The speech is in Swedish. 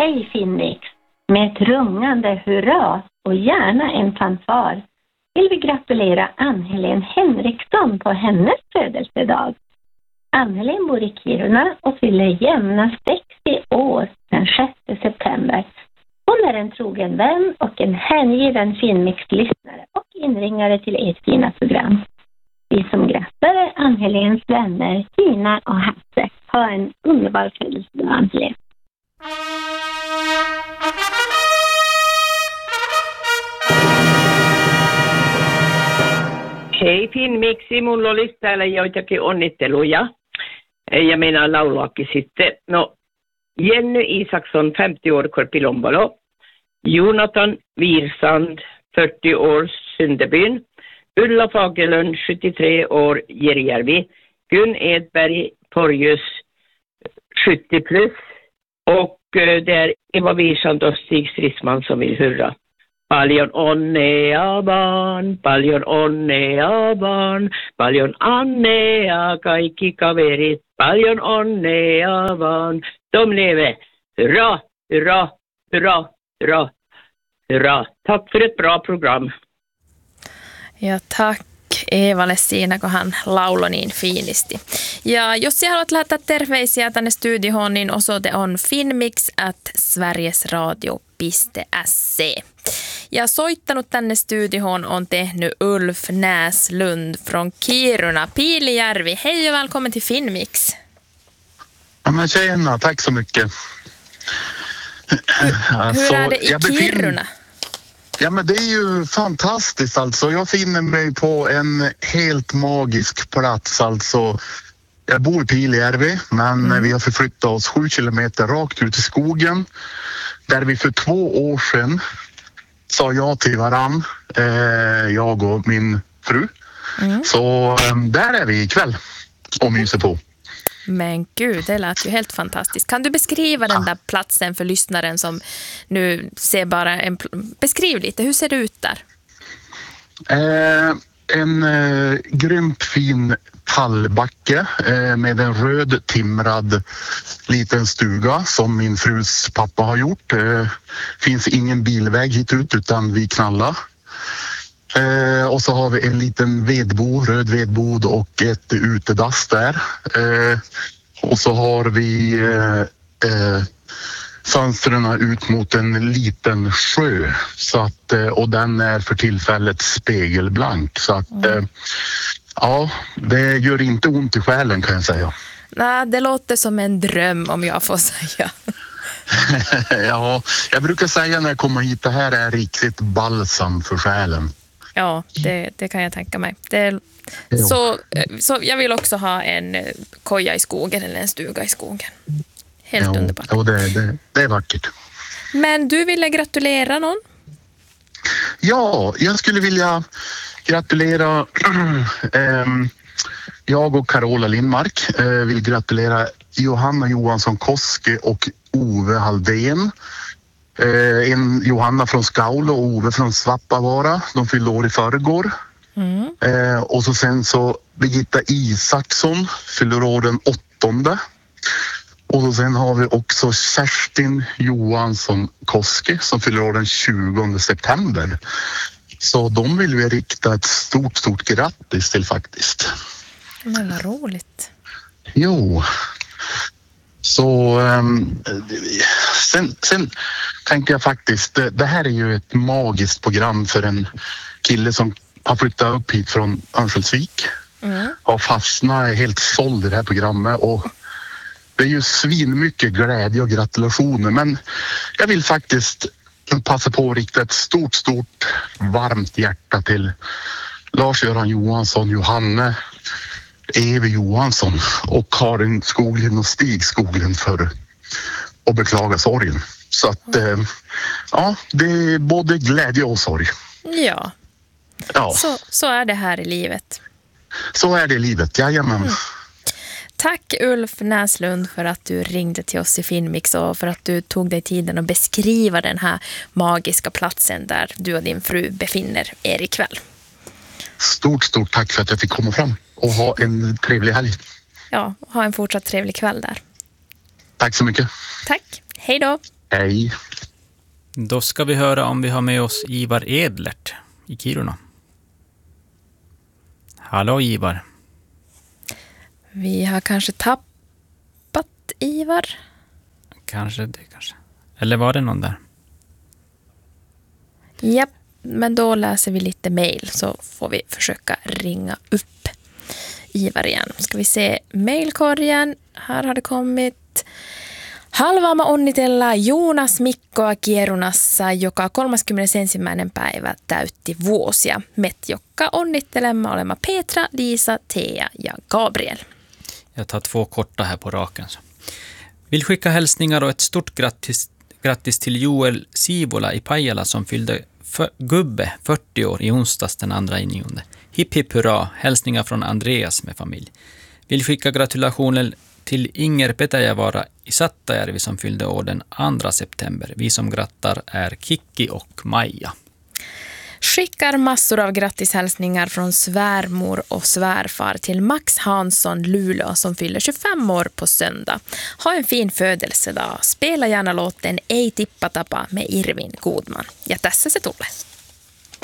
Hej Finnmix! Med ett rungande hurra och gärna en fanfar vill vi gratulera Ann-Helén Henriksson på hennes födelsedag. Ann-Helén bor i Kiruna och fyller jämna 60 år den 6 september. Hon är en trogen vän och en hängiven Finnmix-lyssnare och inringare till ert fina program. Vi som grattar är Ann-Heléns vänner Tina och Hasse. Ha en underbar födelsedag, Ann-Helén. Hei Finnmiksi, mulla olisi täällä joitakin onnitteluja. Ja meidän lauluakin sitten. No, Jenny Isaksson, 50 år, Korpilombolo. Jonathan Wirsand, 40 år, Sunderbyn. Ulla Fagerlund, 73 år, Järjärvi. Gun Edberg, Porjus, 70 plus. Och det är Eva Wirsand och Stig Stridsman som vill hurra. Paljon onnea barn, paljon onnea barn, paljon onnea kaikki kaverit, paljon onnea barn. De lever. Hurra, hurra, hurra, hurra, hurra. Tack för ett bra program. Ja tack Eevalle siinä, kun hän lauloi niin fiinisti. Ja jos sinä haluat lähettää terveisiä tänne studioon, niin osoite on finmix@sverigesradio.se. Ja soittanut tänne studioon on tehnyt Ulf Näslund från Kiruna, Piilijärvi. Hej och välkommen till Finnmix. Ja, men tjena, tack så mycket. Hur är det i Kiruna? Ja, men det är ju fantastiskt alltså. Jag finner mig på en helt magisk plats alltså. Jag bor i Piilijärvi, men vi har förflyttat oss 7 kilometer rakt ut i skogen. Där vi för 2 år sedan sa ja till varann, jag och min fru. Så där är vi ikväll och myser på. Men gud, det lät ju helt fantastiskt. Kan du beskriva den där platsen för lyssnaren som nu ser bara beskriv lite, hur ser det ut där? En grymt fin tallbacke med en röd timrad liten stuga som min frus pappa har gjort. Finns ingen bilväg hit ut utan vi knallar. Och så har vi en liten vedbo, röd vedbod och ett utedass där. Och så har vi fönstren ut mot en liten sjö så att, och den är för tillfället spegelblank så att ja, det gör inte ont i själen kan jag säga. Nej, det låter som en dröm om jag får säga. Ja, jag brukar säga när jag kommer hit, det här är riktigt balsam för själen. Ja, det kan jag tänka mig. Så jag vill också ha en koja i skogen eller en stuga i skogen. Helt underbart. Ja, det är vackert. Men du ville gratulera någon? Ja, jag skulle vilja gratulera jag och Carola Lindmark vill gratulera Johanna Johansson Koske och Ove Haldén. Johanna från Skaulo och Ove från Svappavaara. De fyllde år i förrgår. Och så sen så Birgitta Isaksson fyller år den 8. Och så sen har vi också Kerstin Johansson Koske som fyller år den 20 september. Så de vill vi rikta ett stort grattis till faktiskt. Men vad roligt. Jo. Så sen tänker jag faktiskt, det här är ju ett magiskt program för en kille som har flyttat upp hit från Örnsköldsvik. Har fastnat, är helt såld i det här programmet och det är ju svinmycket glädje och gratulationer, men jag vill faktiskt passa på att rikta ett stort varmt hjärta till Lars-Göran Johansson, Johanne Eve Johansson och Karin Skoglund och Stig Skoglund för att beklaga sorgen. Så att ja, det är både glädje och sorg. Ja. Så är det här i livet. Så är det i livet, jajamän. Tack Ulf Näslund för att du ringde till oss i Finnmix och för att du tog dig tiden att beskriva den här magiska platsen där du och din fru befinner er ikväll. Stort tack för att jag fick komma fram och ha en trevlig helg. Ja, ha en fortsatt trevlig kväll där. Tack så mycket. Tack, hej då. Hej. Då ska vi höra om vi har med oss Ivar Edlert i Kiruna. Hallå Ivar. Vi har kanske tappat Ivar. Kanske. Eller var det någon där? Ja, men då läser vi lite mejl så får vi försöka ringa upp Ivar igen. Ska vi se mejlkorgen. Här har det kommit. Halvaama onnitella Joonas Mikkoa Kirunassa, joka 31. päivä täytti vuosia. Jokka onnittelemme olema Petra, Lisa, Thea ja Gabriel. Jag tar 2 korta här på raken. Så. Vill skicka hälsningar och ett stort grattis till Joel Sivola i Pajala som fyllde gubbe 40 år i onsdags den 2/9. Hipp hipp hurra, hälsningar från Andreas med familj. Vill skicka gratulationer till Inger Petäjävaara i Sattajärvi som fyllde år den 2 september. Vi som grattar är Kikki och Maja. Skickar massor av grattishälsningar från svärmor och svärfar till Max Hansson Luleå som fyller 25 år på söndag. Ha en fin födelsedag. Spela gärna låten Ei tippatapa med Irvin Godman. Ja tässä se tulee.